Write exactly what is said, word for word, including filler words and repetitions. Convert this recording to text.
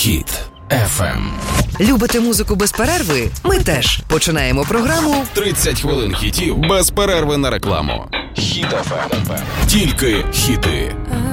Хіт еф ем. Любите музику без перерви? Ми теж. Починаємо програму тридцять хвилин хітів без перерви на рекламу. Хіт еф ем. Тільки хіти.